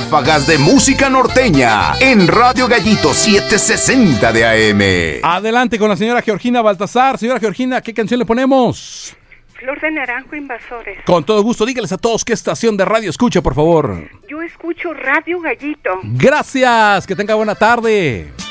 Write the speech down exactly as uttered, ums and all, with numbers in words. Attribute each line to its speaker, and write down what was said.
Speaker 1: ráfagas de música norteña en Radio Gallito setecientos sesenta de A M.
Speaker 2: Adelante con la señora Georgina Baltasar. Señora Georgina, ¿qué canción le ponemos?
Speaker 3: Flor de Naranjo, Invasores.
Speaker 2: Con todo gusto, dígales a todos qué estación de radio escucha, por favor.
Speaker 3: Yo escucho Radio Gallito.
Speaker 2: Gracias, que tenga buena tarde.